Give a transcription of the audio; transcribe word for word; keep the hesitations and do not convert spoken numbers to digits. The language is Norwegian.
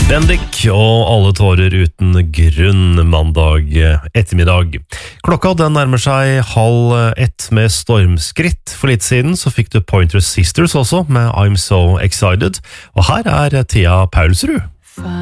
Bendik og alle tårer uten grunn mandag ettermiddag. Klokka den nærmer seg halv ett med stormskritt. For litt siden så fikk du Pointer Sisters også med I'm So Excited. Og her er Thea Paulsrud.